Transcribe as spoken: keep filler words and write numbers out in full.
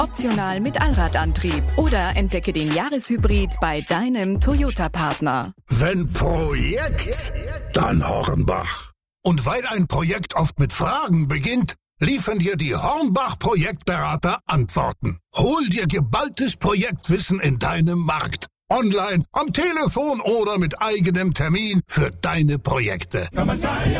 optional mit Allradantrieb. Oder entdecke den Jahreshybrid bei deinem Toyota-Partner. Wenn Projekt, dann Hornbach. Und weil ein Projekt oft mit Fragen beginnt, liefern dir die Hornbach-Projektberater Antworten. Hol dir geballtes Projektwissen in deinem Markt. Online, am Telefon oder mit eigenem Termin für deine Projekte.